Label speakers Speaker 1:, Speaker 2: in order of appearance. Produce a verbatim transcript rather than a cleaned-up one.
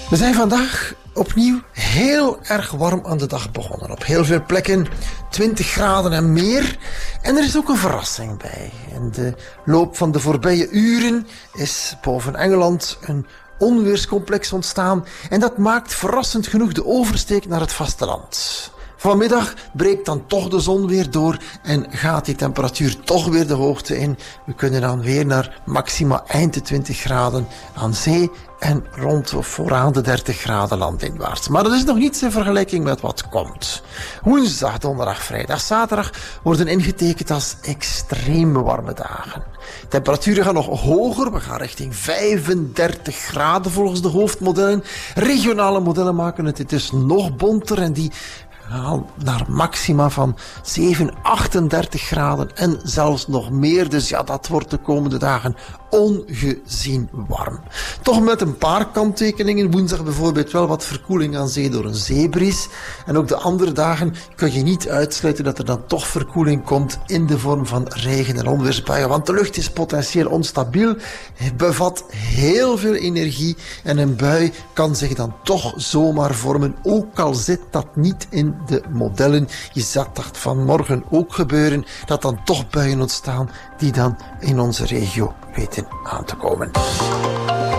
Speaker 1: We zijn vandaag opnieuw heel erg warm aan de dag begonnen. Op heel veel plekken twintig graden en meer. En er is ook een verrassing bij. In de loop van de voorbije uren is boven Engeland een onweerscomplex ontstaan. En dat maakt verrassend genoeg de oversteek naar het vasteland. Vanmiddag breekt dan toch de zon weer door en gaat die temperatuur toch weer de hoogte in. We kunnen dan weer naar maxima eind de twintig graden aan zee en rond of vooraan de dertig graden landinwaarts. Maar dat is nog niets in vergelijking met wat komt. Woensdag, donderdag, vrijdag, zaterdag worden ingetekend als extreem warme dagen. Temperaturen gaan nog hoger, we gaan richting vijfendertig graden volgens de hoofdmodellen. Regionale modellen maken het dus nog bonter en die gaan naar maxima van zeven, achtendertig graden en zelfs nog meer. Dus ja, dat wordt de komende dagen ongezien warm. Toch met een paar kanttekeningen. Woensdag bijvoorbeeld wel wat verkoeling aan zee door een zeebries. En ook de andere dagen kun je niet uitsluiten dat er dan toch verkoeling komt in de vorm van regen- en onweersbuien. Want de lucht is potentieel onstabiel, bevat heel veel energie en een bui kan zich dan toch zomaar vormen, ook al zit dat niet in de modellen. Je zag dat vanmorgen ook gebeuren, dat dan toch buien ontstaan die dan in onze regio weten aan te komen.